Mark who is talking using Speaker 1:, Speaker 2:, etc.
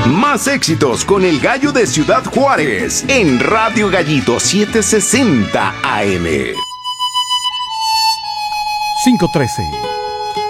Speaker 1: Más éxitos con el Gallo de Ciudad Juárez en Radio Gallito 760 AM.
Speaker 2: 513.